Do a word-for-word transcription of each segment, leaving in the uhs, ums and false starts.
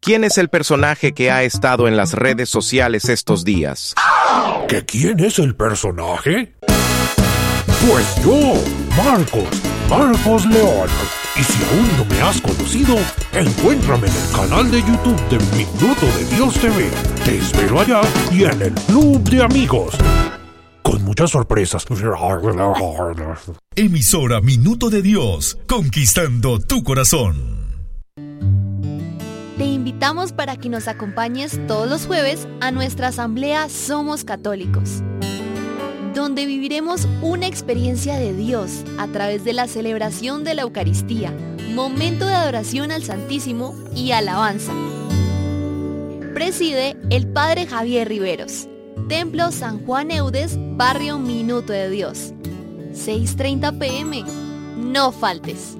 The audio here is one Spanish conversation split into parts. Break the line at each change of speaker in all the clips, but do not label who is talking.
¿Quién es el personaje que ha estado en las redes sociales estos días?
¿Que quién es el personaje? Pues yo, Marcos, Marcos León. Y si aún no me has conocido, encuéntrame en el canal de YouTube de Minuto de Dios T V. Te espero allá y en el Club de Amigos, con muchas sorpresas.
Emisora Minuto de Dios, conquistando tu corazón.
Te invitamos para que nos acompañes todos los jueves a nuestra asamblea Somos Católicos, donde viviremos una experiencia de Dios a través de la celebración de la Eucaristía, momento de adoración al Santísimo y alabanza. Preside el Padre Javier Riveros. Templo San Juan Eudes, barrio Minuto de Dios. seis treinta pe eme. No faltes.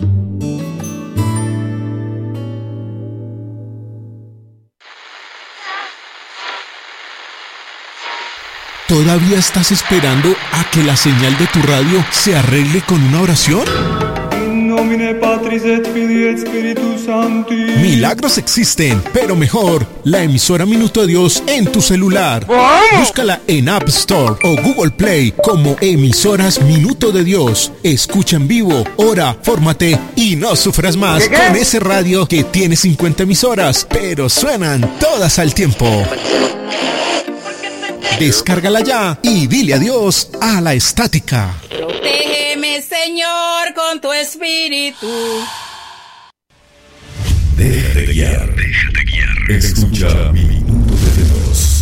¿Todavía estás esperando a que la señal de tu radio se arregle con una oración? Milagros existen, pero mejor, la emisora Minuto de Dios en tu celular. Búscala en App Store o Google Play como Emisoras Minuto de Dios. Escucha en vivo, ora, fórmate y no sufras más ¿Qué, qué? con ese radio que tiene cincuenta emisoras, pero suenan todas al tiempo. Descárgala ya y dile adiós a la estática.
Protégeme, Señor, con tu espíritu.
Déjate guiar, déjate guiar. Escucha mi Minuto de Dios.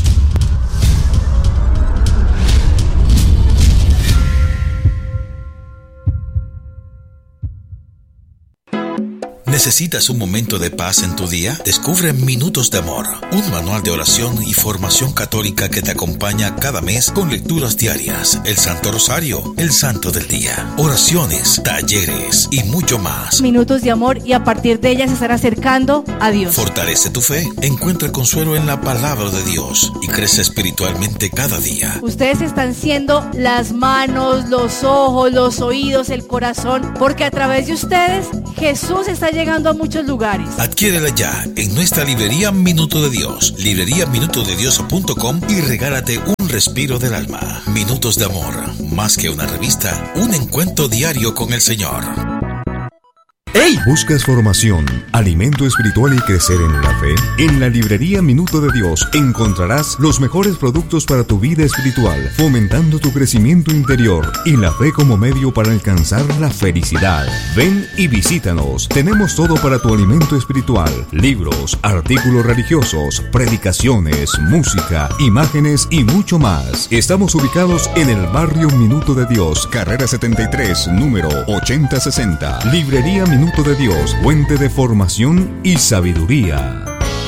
¿Necesitas un momento de paz en tu día? Descubre Minutos de Amor, un manual de oración y formación católica que te acompaña cada mes con lecturas diarias, el Santo Rosario, el Santo del Día, oraciones, talleres y mucho más.
Minutos de amor y a partir de ellas se estará acercando a Dios.
Fortalece tu fe, encuentra consuelo en la palabra de Dios y crece espiritualmente cada día.
Ustedes están siendo las manos, los ojos, los oídos, el corazón, porque a través de ustedes Jesús está llegando llegando a muchos lugares.
Adquiérela ya en nuestra librería Minuto de Dios, librería minuto de dios punto com, y regálate un respiro del alma. Minutos de Amor, más que una revista, un encuentro diario con el Señor.
¡Hey! ¿Buscas formación, alimento espiritual y crecer en la fe? En la librería Minuto de Dios encontrarás los mejores productos para tu vida espiritual, fomentando tu crecimiento interior y la fe como medio para alcanzar la felicidad. Ven y visítanos. Tenemos todo para tu alimento espiritual: libros, artículos religiosos, predicaciones, música, imágenes y mucho más. Estamos ubicados en el barrio Minuto de Dios, carrera setenta y tres, número ochenta sesenta. Librería Minuto Minuto de Dios, fuente de formación y sabiduría.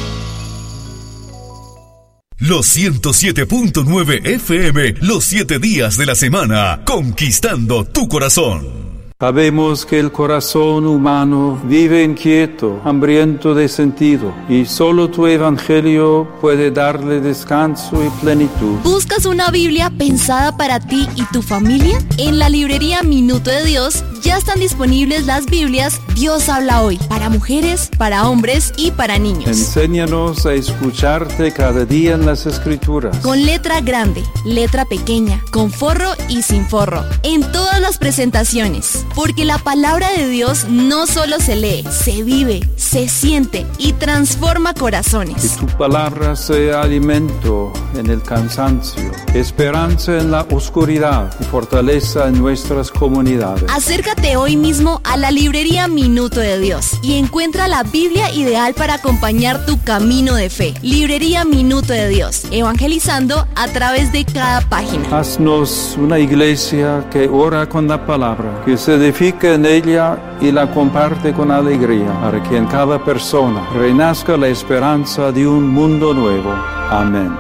Los ciento siete punto nueve F M, los siete días de la semana, conquistando tu corazón.
Sabemos que el corazón humano vive inquieto, hambriento de sentido, y solo tu evangelio puede darle descanso y plenitud.
¿Buscas una Biblia pensada para ti y tu familia? En la librería Minuto de Dios ya están disponibles las Biblias Dios habla hoy, para mujeres, para hombres y para niños.
Enséñanos a escucharte cada día en las Escrituras.
Con letra grande, letra pequeña, con forro y sin forro, en todas las presentaciones. Porque la palabra de Dios no solo se lee, se vive, se siente y transforma corazones.
Que tu palabra sea alimento en el cansancio, esperanza en la oscuridad y fortaleza en nuestras comunidades.
Acércate hoy mismo a la librería Minuto de Dios y encuentra la Biblia ideal para acompañar tu camino de fe. Librería Minuto de Dios, evangelizando a través de cada página.
Haznos una iglesia que ora con la palabra, que se edifica en ella y la comparte con alegría, para que en cada persona renazca la esperanza de un mundo nuevo. Amén.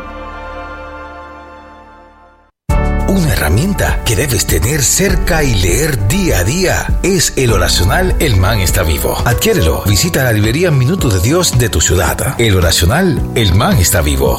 Una herramienta que debes tener cerca y leer día a día es el oracional El Man está vivo. Adquiérelo. Visita la librería Minuto de Dios de tu ciudad. El oracional El Man está vivo.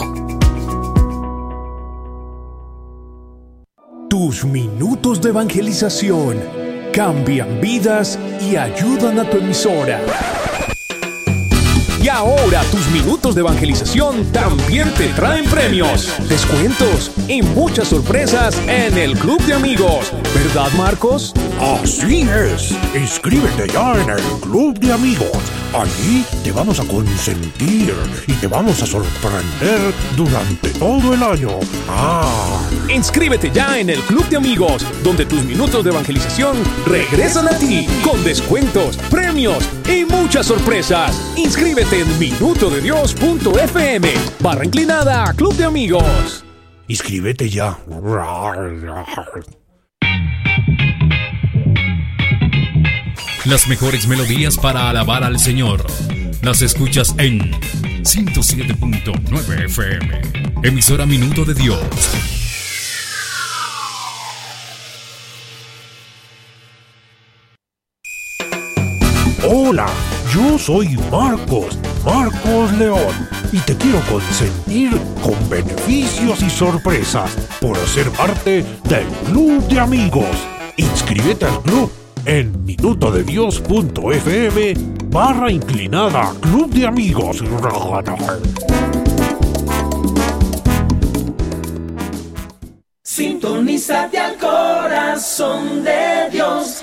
Tus minutos de evangelización cambian vidas y ayudan a tu emisora.
Y ahora tus minutos de evangelización también te traen premios, descuentos y muchas sorpresas en el Club de Amigos. ¿Verdad, Marcos?
Así es. Inscríbete ya en el Club de Amigos. Allí te vamos a consentir y te vamos a sorprender durante todo el año. Ah.
Inscríbete ya en el Club de Amigos, donde tus minutos de evangelización regresan a ti con descuentos, premios y muchas sorpresas. Inscríbete en minutodedios.fm barra inclinada Club de Amigos.
Inscríbete ya.
Las mejores melodías para alabar al Señor las escuchas en ciento siete punto nueve F M, emisora Minuto de Dios.
Hola, yo soy Marcos, Marcos León, y te quiero consentir con beneficios y sorpresas por ser parte del Club de Amigos. Inscríbete al club en minutodedios.fm barra inclinada Club de Amigos.
Sintonízate al corazón de Dios.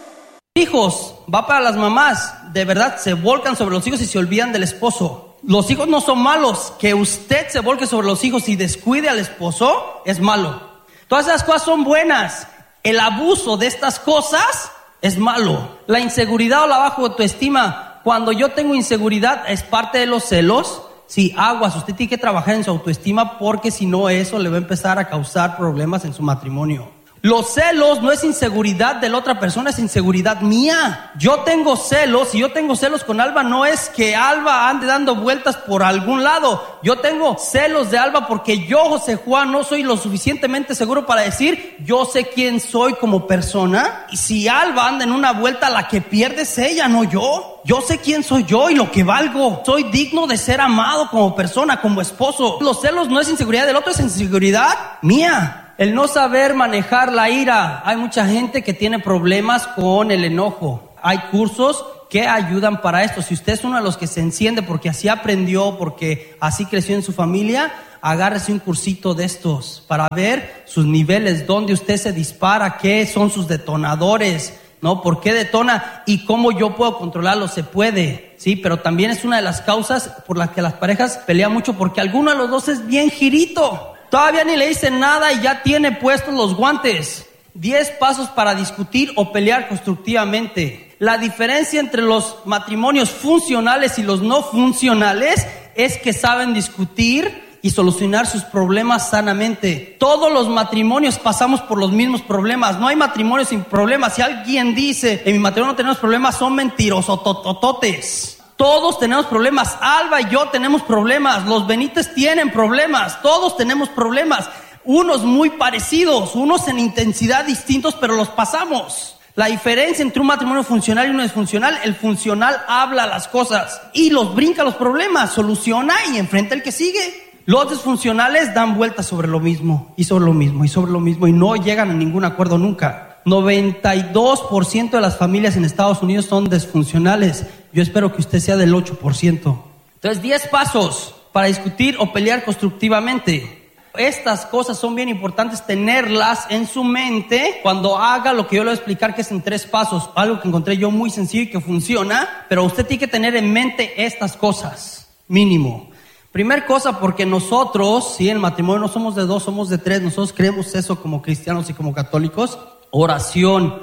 Hijos, va para las mamás. De verdad, se volcan sobre los hijos y se olvidan del esposo. Los hijos no son malos. Que usted se volque sobre los hijos y descuide al esposo es malo. Todas esas cosas son buenas. El abuso de estas cosas es malo. La inseguridad o la baja autoestima. Cuando yo tengo inseguridad, es parte de los celos. Sí, aguas, usted tiene que trabajar en su autoestima, porque si no, eso le va a empezar a causar problemas en su matrimonio. Los celos no es inseguridad de la otra persona, es inseguridad mía. Yo tengo celos, y yo tengo celos con Alba, no es que Alba ande dando vueltas por algún lado. Yo tengo celos de Alba porque yo, José Juan, no soy lo suficientemente seguro para decir, yo sé quién soy como persona. Y si Alba anda en una vuelta, la que pierde es ella, no yo. Yo sé quién soy yo y lo que valgo. Soy digno de ser amado como persona, como esposo. Los celos no es inseguridad del otro, es inseguridad mía. El no saber manejar la ira. Hay mucha gente que tiene problemas con el enojo. Hay cursos que ayudan para esto. Si usted es uno de los que se enciende porque así aprendió, porque así creció en su familia, agárrese un cursito de estos para ver sus niveles, dónde usted se dispara, qué son sus detonadores, ¿no? ¿Por qué detona? Y cómo yo puedo controlarlo. Se puede, sí, pero también es una de las causas por las que las parejas pelean mucho, porque alguno de los dos es bien girito. Todavía ni le dicen nada y ya tiene puestos los guantes. Diez pasos para discutir o pelear constructivamente. La diferencia entre los matrimonios funcionales y los no funcionales es que saben discutir y solucionar sus problemas sanamente. Todos los matrimonios pasamos por los mismos problemas. No hay matrimonio sin problemas. Si alguien dice, en mi matrimonio no tenemos problemas, son mentirosos, totototes. Todos tenemos problemas. Alba y yo tenemos problemas. Los Benítez tienen problemas. Todos tenemos problemas. Unos muy parecidos, unos en intensidad distintos, pero los pasamos. La diferencia entre un matrimonio funcional y uno disfuncional: el funcional habla las cosas y los brinca los problemas, soluciona y enfrenta el que sigue. Los disfuncionales dan vueltas sobre lo mismo y sobre lo mismo y sobre lo mismo y no llegan a ningún acuerdo nunca. noventa y dos por ciento de las familias en Estados Unidos son disfuncionales. Yo espero que usted sea del ocho por ciento. Entonces, diez pasos para discutir o pelear constructivamente. Estas cosas son bien importantes tenerlas en su mente cuando haga lo que yo le voy a explicar, que es en tres pasos. Algo que encontré yo muy sencillo y que funciona, pero usted tiene que tener en mente estas cosas, mínimo. Primer cosa, porque nosotros, si en el matrimonio no somos de dos, somos de tres. Nosotros creemos eso como cristianos y como católicos. Oración,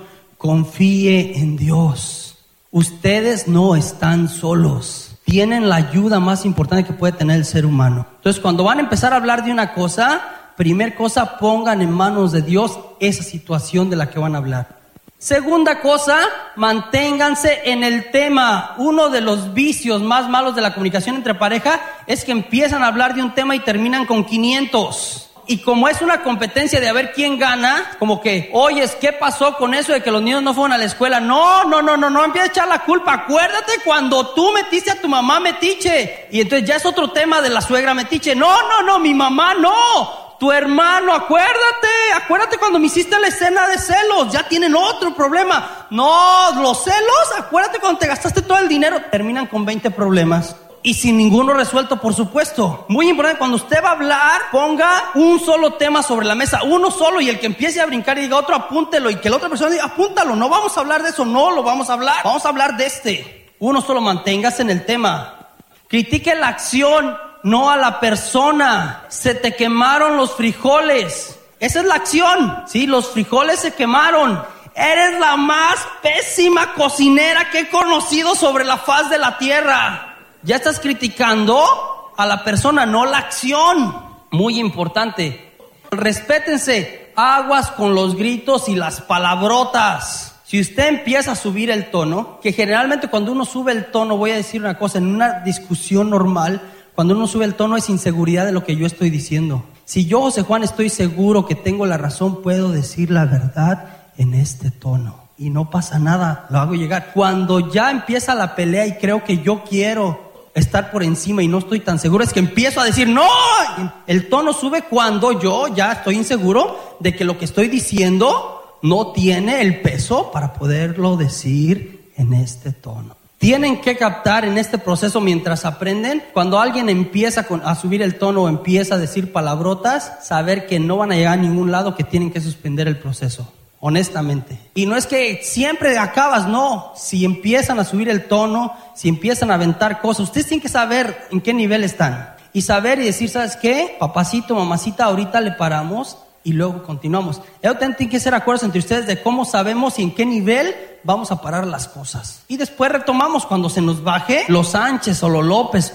confíe en Dios. Ustedes no están solos. Tienen la ayuda más importante que puede tener el ser humano. Entonces, cuando van a empezar a hablar de una cosa, primer cosa, pongan en manos de Dios esa situación de la que van a hablar. Segunda cosa, manténganse en el tema. Uno de los vicios más malos de la comunicación entre pareja es que empiezan a hablar de un tema y terminan con quinientos. Y como es una competencia de a ver quién gana, como que, oyes, ¿qué pasó con eso de que los niños no fueron a la escuela? No, no, no, no, no empieza a echar la culpa. Acuérdate cuando tú metiste a tu mamá metiche. Y entonces ya es otro tema de la suegra metiche. No, no, no, mi mamá no. Tu hermano, acuérdate, acuérdate cuando me hiciste la escena de celos. Ya tienen otro problema. No, los celos, acuérdate cuando te gastaste todo el dinero. Terminan con veinte problemas. y sin ninguno resuelto, por supuesto. Muy importante, cuando usted va a hablar, ponga un solo tema sobre la mesa, uno solo, y el que empiece a brincar y diga otro, apúntelo, y que la otra persona diga, apúntalo, no vamos a hablar de eso, no lo vamos a hablar, vamos a hablar de este. Uno solo, manténgase en el tema. Critique la acción, no a la persona. Se te quemaron los frijoles. Esa es la acción. Sí, los frijoles se quemaron. Eres la más pésima cocinera que he conocido sobre la faz de la tierra. Ya estás criticando a la persona, no la acción. Muy importante. Respétense. Aguas con los gritos y las palabrotas. Si usted empieza a subir el tono, que generalmente cuando uno sube el tono, voy a decir una cosa, en una discusión normal, cuando uno sube el tono es inseguridad de lo que yo estoy diciendo. Si yo, José Juan, estoy seguro que tengo la razón, puedo decir la verdad en este tono. Y no pasa nada, lo hago llegar. Cuando ya empieza la pelea y creo que yo quiero estar por encima y no estoy tan seguro, es que empiezo a decir ¡no! El tono sube cuando yo ya estoy inseguro de que lo que estoy diciendo no tiene el peso para poderlo decir en este tono. Tienen que captar en este proceso mientras aprenden, cuando alguien empieza a subir el tono o empieza a decir palabrotas, saber que no van a llegar a ningún lado, que tienen que suspender el proceso, honestamente. Y no es que siempre acabas, no. Si empiezan a subir el tono, si empiezan a aventar cosas, ustedes tienen que saber en qué nivel están. Y saber y decir, ¿sabes qué? Papacito, mamacita, ahorita le paramos y luego continuamos. Tienen que ser acuerdos entre ustedes de cómo sabemos y en qué nivel vamos a parar las cosas. Y después retomamos cuando se nos baje los Sánchez o los López.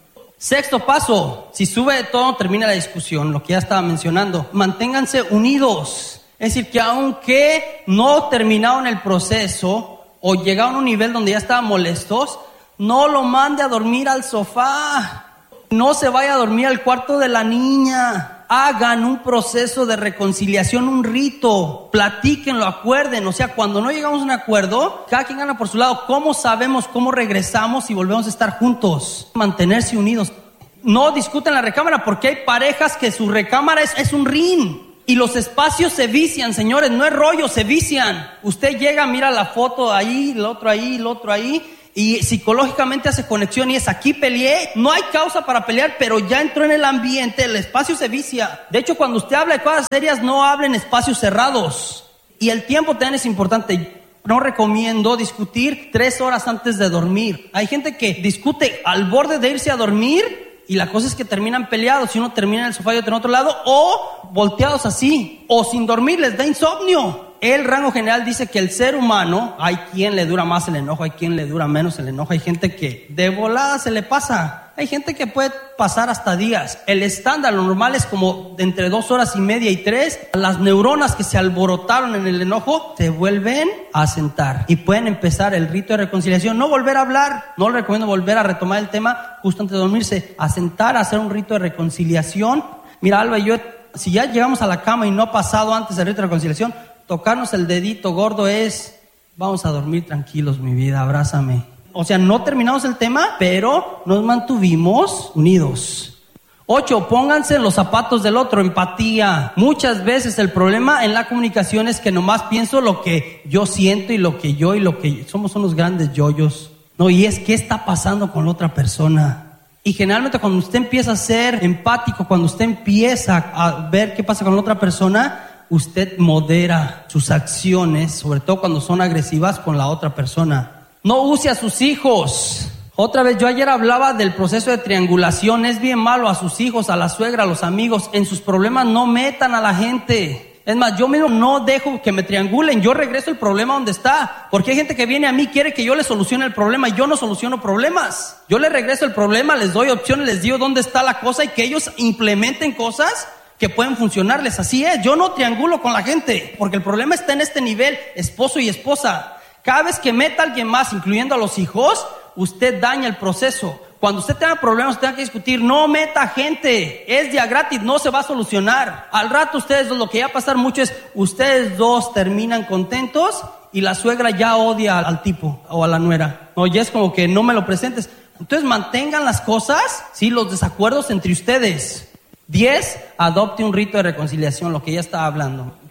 Sexto paso, si sube de todo, termina la discusión, lo que ya estaba mencionando. Manténganse unidos. Es decir, que aunque no terminaron el proceso o llegaron a un nivel donde ya estaban molestos, no lo mande a dormir al sofá. No se vaya a dormir al cuarto de la niña. Hagan un proceso de reconciliación, un rito, platíquenlo, acuerden. O sea, cuando no llegamos a un acuerdo, cada quien gana por su lado. ¿Cómo sabemos cómo regresamos y volvemos a estar juntos? Mantenerse unidos. No discutan la recámara, porque hay parejas que su recámara es, es un ring. Y los espacios se vician, señores, no es rollo, se vician. Usted llega, mira la foto ahí, el otro ahí, el otro ahí, y psicológicamente hace conexión y es aquí peleé. No hay causa para pelear, pero ya entró en el ambiente, el espacio se vicia. De hecho, cuando usted habla de cosas serias, no hable en espacios cerrados. Y el tiempo también es importante. No recomiendo discutir tres horas antes de dormir. Hay gente que discute al borde de irse a dormir y la cosa es que terminan peleados. Si uno termina en el sofá y otro en otro lado, o volteados así, o sin dormir, les da insomnio. El rango general dice que el ser humano, hay quien le dura más el enojo, hay quien le dura menos el enojo, hay gente que de volada se le pasa, hay gente que puede pasar hasta días. El estándar, lo normal es como de entre dos horas y media y tres. Las neuronas que se alborotaron en el enojo se vuelven a sentar y pueden empezar el rito de reconciliación. No volver a hablar, no le recomiendo volver a retomar el tema justo antes de dormirse, a sentar, a hacer un rito de reconciliación. Mira, Alba y yo, si ya llegamos a la cama y no ha pasado antes el rito de reconciliación, tocarnos el dedito gordo es, vamos a dormir tranquilos, mi vida, abrázame. O sea, no terminamos el tema, pero nos mantuvimos unidos. Ocho, pónganse en los zapatos del otro, empatía. Muchas veces el problema en la comunicación es que nomás pienso lo que yo siento y lo que yo y lo que somos unos grandes yoyos. No, y es qué está pasando con la otra persona. Y generalmente cuando usted empieza a ser empático, cuando usted empieza a ver qué pasa con la otra persona, usted modera sus acciones, sobre todo cuando son agresivas con la otra persona. No use a sus hijos. Otra vez, yo ayer hablaba del proceso de triangulación. Es bien malo a sus hijos, a la suegra, a los amigos. En sus problemas no metan a la gente. Es más, yo mismo no dejo que me triangulen. Yo regreso el problema donde está. Porque hay gente que viene a mí, quiere que yo le solucione el problema. Y yo no soluciono problemas. Yo le regreso el problema, les doy opciones, les digo dónde está la cosa y que ellos implementen cosas que pueden funcionarles. Así es, yo no triangulo con la gente, porque el problema está en este nivel, esposo y esposa. Cada vez que meta a alguien más, incluyendo a los hijos, usted daña el proceso. Cuando usted tenga problemas, usted tenga que discutir, no meta gente, es día gratis, no se va a solucionar. Al rato ustedes, lo que ya va a pasar mucho es, ustedes dos terminan contentos y la suegra ya odia al, al tipo o a la nuera. No, ya es como que no me lo presentes. Entonces mantengan las cosas, sí, los desacuerdos entre ustedes. Diez, adopte un rito de reconciliación, lo que ya estaba hablando.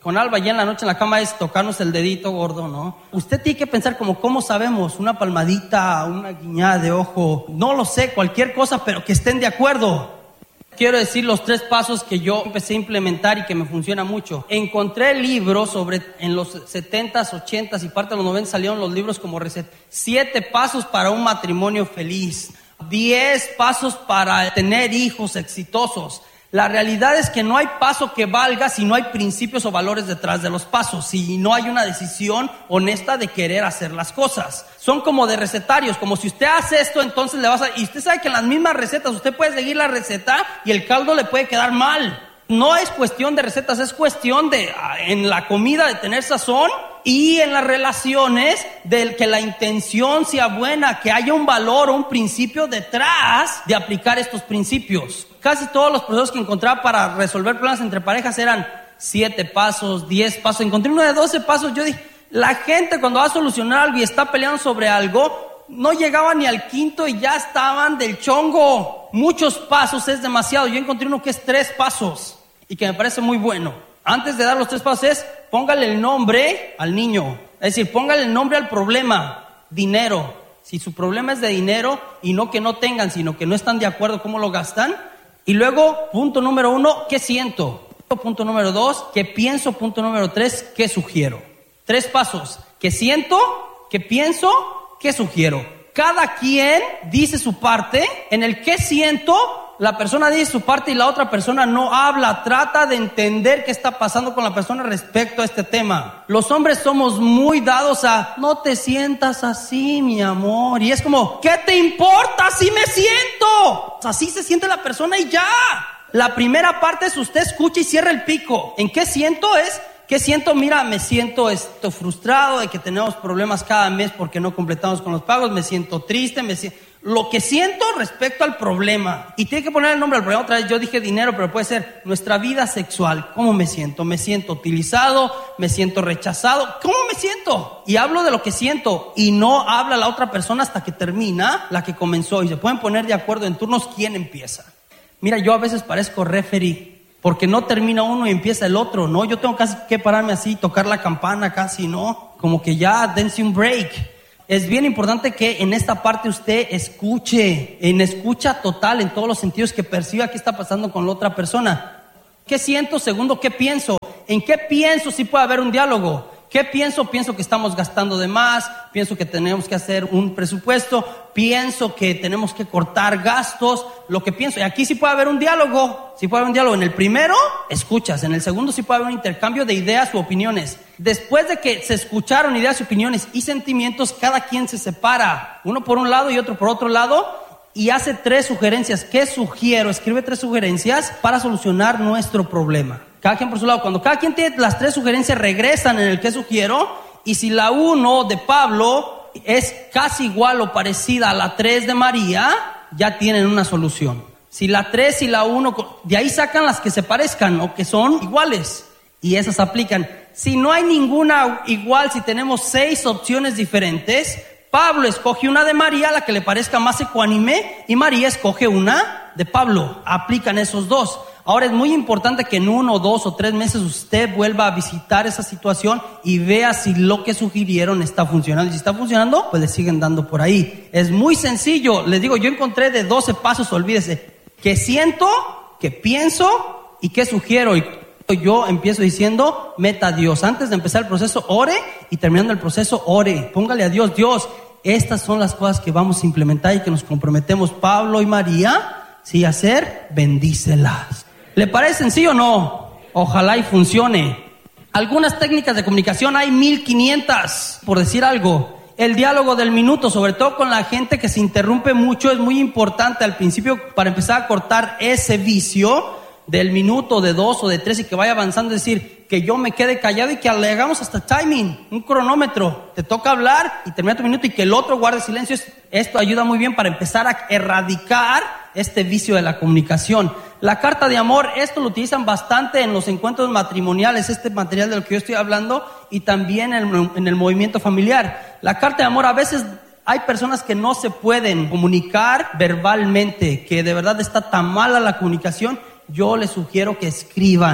con Alba ya en la noche en la cama es tocarnos el dedito gordo, ¿no? Usted tiene que pensar como, ¿cómo sabemos? Una palmadita, una guiñada de ojo, no lo sé, cualquier cosa, pero que estén de acuerdo. Quiero decir los tres pasos que yo empecé a implementar y que me funciona mucho. Encontré libros sobre, en los setentas, ochentas y parte de los noventas salieron los libros como receta. Siete pasos para un matrimonio feliz. Diez pasos para tener hijos exitosos. La realidad es que no hay paso que valga si no hay principios o valores detrás de los pasos, si no hay una decisión honesta de querer hacer las cosas. Son como de recetarios, como si usted hace esto, entonces le vas a... Y usted sabe que en las mismas recetas usted puede seguir la receta y el caldo le puede quedar mal. No es cuestión de recetas, es cuestión de, en la comida, de tener sazón, y en las relaciones, de que la intención sea buena, que haya un valor o un principio detrás de aplicar estos principios. Casi todos los procesos que encontraba para resolver problemas entre parejas eran siete pasos, diez pasos. Encontré uno de doce pasos. Yo dije, la gente cuando va a solucionar algo y está peleando sobre algo, no llegaba ni al quinto y ya estaban del chongo. Muchos pasos es demasiado. Yo encontré uno que es tres pasos y que me parece muy bueno. Antes de dar los tres pasos es, póngale el nombre al niño. Es decir, póngale el nombre al problema. Dinero. Si su problema es de dinero y no que no tengan, sino que no están de acuerdo cómo lo gastan. Y luego, punto número uno, ¿qué siento? Punto número dos, ¿qué pienso? Punto número tres, ¿qué sugiero? Tres pasos. ¿Qué siento? ¿Qué pienso? ¿Qué sugiero? Cada quien dice su parte. En el ¿qué siento? La persona dice su parte y la otra persona no habla. Trata de entender qué está pasando con la persona respecto a este tema. Los hombres somos muy dados a no te sientas así, mi amor. Y es como, ¿qué te importa si me siento? Así se siente la persona y ya. La primera parte es usted escucha y cierra el pico. ¿En qué siento? Es, ¿qué siento? Mira, me siento esto frustrado de que tenemos problemas cada mes porque no completamos con los pagos. Me siento triste, me siento... Lo que siento respecto al problema. Y tiene que poner el nombre al problema. Otra vez yo dije dinero, pero puede ser nuestra vida sexual. ¿Cómo me siento? ¿Me siento utilizado? ¿Me siento rechazado? ¿Cómo me siento? Y hablo de lo que siento. Y no habla la otra persona hasta que termina la que comenzó. Y se pueden poner de acuerdo en turnos quién empieza. Mira, yo a veces parezco referee. Porque no termina uno y empieza el otro. No, yo tengo casi que pararme así, tocar la campana casi, ¿no? Como que ya dense un break. Es bien importante que en esta parte usted escuche, en escucha total, en todos los sentidos, que perciba qué está pasando con la otra persona. ¿Qué siento? Segundo, ¿qué pienso? ¿En qué pienso si puede haber un diálogo? ¿Qué pienso? Pienso que estamos gastando de más, pienso que tenemos que hacer un presupuesto, pienso que tenemos que cortar gastos, lo que pienso. Y aquí sí puede haber un diálogo, sí puede haber un diálogo. En el primero, escuchas. En el segundo sí puede haber un intercambio de ideas u opiniones. Después de que se escucharon ideas, opiniones y sentimientos, cada quien se separa. Uno por un lado y otro por otro lado. Y hace tres sugerencias. ¿Qué sugiero? Escribe tres sugerencias para solucionar nuestro problema. Cada quien por su lado. Cuando cada quien tiene las tres sugerencias, regresan en el que sugiero. Y si la uno de Pablo es casi igual o parecida a la tres de María, ya tienen una solución. Si la tres y la uno, de ahí sacan las que se parezcan o que son iguales. Y esas aplican. Si no hay ninguna igual, si tenemos seis opciones diferentes, Pablo escoge una de María, la que le parezca más ecuánime, y María escoge una de Pablo. Aplican esos dos. Ahora es muy importante que en uno, dos o tres meses usted vuelva a visitar esa situación y vea si lo que sugirieron está funcionando. Y si está funcionando, pues le siguen dando por ahí. Es muy sencillo. Les digo, yo encontré de doce pasos, olvídese. ¿Qué siento? ¿Qué pienso? ¿Y qué sugiero? Y yo empiezo diciendo, meta a Dios. Antes de empezar el proceso, ore, y terminando el proceso, ore. Póngale a Dios, Dios, estas son las cosas que vamos a implementar y que nos comprometemos Pablo y María, sí, a hacer, bendícelas. ¿Le parece sencillo o no? Ojalá y funcione. Algunas técnicas de comunicación, hay mil quinientas, por decir algo. El diálogo del minuto, sobre todo con la gente que se interrumpe mucho, es muy importante al principio para empezar a cortar ese vicio del minuto, de dos o de tres, y que vaya avanzando. Es decir, que yo me quede callado y que le hagamos hasta timing, un cronómetro. Te toca hablar y termina tu minuto y que el otro guarde silencio. Esto ayuda muy bien para empezar a erradicar este vicio de la comunicación. La carta de amor, esto lo utilizan bastante en los encuentros matrimoniales, este material del que yo estoy hablando, y también en el, en el movimiento familiar. La carta de amor, a veces hay personas que no se pueden comunicar verbalmente, que de verdad está tan mala la comunicación. Yo les sugiero que escriban.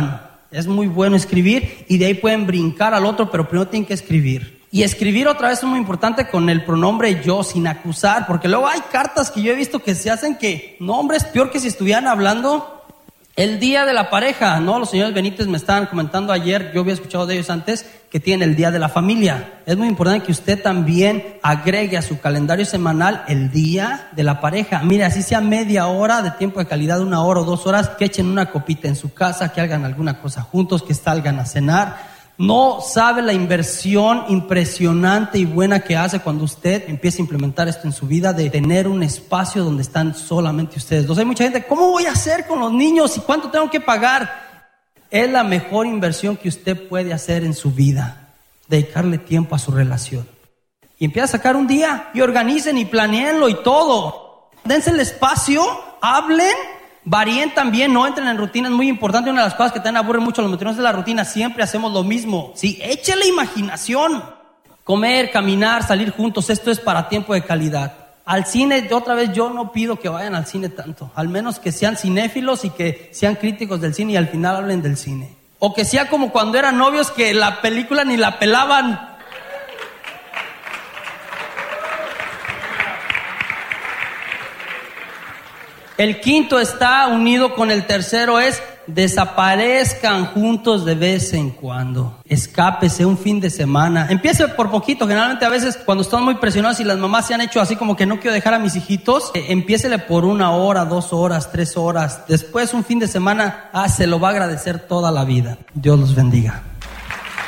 Es muy bueno escribir y de ahí pueden brincar al otro, pero primero tienen que escribir. Y escribir otra vez es muy importante con el pronombre yo, sin acusar, porque luego hay cartas que yo he visto que se hacen que, no hombre, es peor que si estuvieran hablando el día de la pareja, ¿no? Los señores Benítez me estaban comentando ayer, yo había escuchado de ellos antes, que tienen el día de la familia. Es muy importante que usted también agregue a su calendario semanal el día de la pareja. Mire, así sea media hora de tiempo de calidad, una hora o dos horas, que echen una copita en su casa, que hagan alguna cosa juntos, que salgan a cenar. No sabe la inversión impresionante y buena que hace cuando usted empieza a implementar esto en su vida, de tener un espacio donde están solamente ustedes dos. Hay mucha gente, ¿cómo voy a hacer con los niños y cuánto tengo que pagar? Es la mejor inversión que usted puede hacer en su vida, dedicarle tiempo a su relación. Y empieza a sacar un día y organicen y planeenlo y todo. Dense el espacio, hablen. Varíen también, no entren en rutinas. Muy importante, una de las cosas que también aburren mucho a los matrimonios es la rutina. Siempre hacemos lo mismo. Sí, échale imaginación. Comer, caminar, salir juntos, esto es para tiempo de calidad. Al cine, otra vez, yo no pido que vayan al cine tanto. Al menos que sean cinéfilos y que sean críticos del cine y al final hablen del cine. O que sea como cuando eran novios, que la película ni la pelaban. El quinto está unido con el tercero, es desaparezcan juntos de vez en cuando. Escápese un fin de semana. Empiece por poquito. Generalmente a veces cuando están muy presionados y las mamás se han hecho así como que no quiero dejar a mis hijitos, eh, empiécele por una hora, dos horas, tres horas. Después un fin de semana, ah, se lo va a agradecer toda la vida. Dios los bendiga.